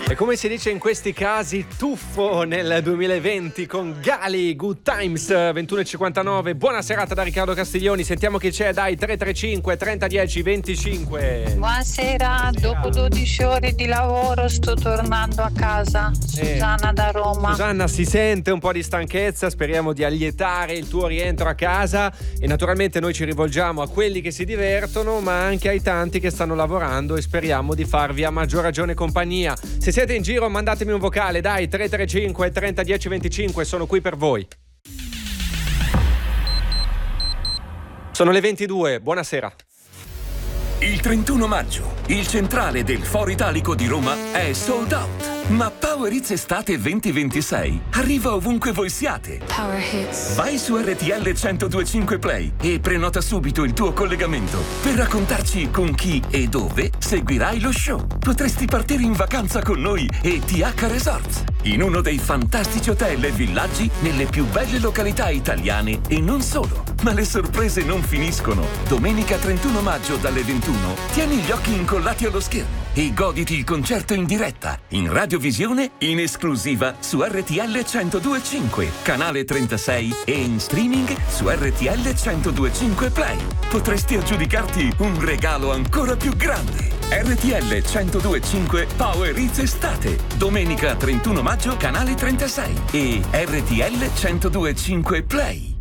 E come si dice in questi casi, tuffo nel 2020 con Gali, Good Times, 21:59. Buona serata da Riccardo Castiglioni. Sentiamo chi c'è, dai, 335 3010 25. Buonasera, dopo 12 ore di lavoro sto tornando a casa. Susanna da Roma. Susanna, si sente un po' di stanchezza, speriamo di allietare il tuo rientro a casa e naturalmente noi ci rivolgiamo a quelli che si divertono, ma anche ai tanti che stanno lavorando e speriamo di farvi a maggior ragione compagnia. Se siete in giro mandatemi un vocale, dai, 335 3010 25, sono qui per voi. Sono le 22, buonasera. Il 31 maggio, il centrale del Foro Italico di Roma è sold out. Ma Power Hits Estate 2026 arriva ovunque voi siate. Power Hits. Vai su RTL 102.5 Play e prenota subito il tuo collegamento per raccontarci con chi e dove seguirai lo show. Potresti partire in vacanza con noi e TH Resorts, in uno dei fantastici hotel e villaggi nelle più belle località italiane e non solo. Ma le sorprese non finiscono. Domenica 31 maggio dalle 21 tieni gli occhi incollati allo schermo e goditi il concerto in diretta, in radiovisione, in esclusiva su RTL 102.5, canale 36 e in streaming su RTL 102.5 Play. Potresti aggiudicarti un regalo ancora più grande. RTL 102.5 Power Hits Estate, domenica 31 maggio, canale 36 e RTL 102.5 Play.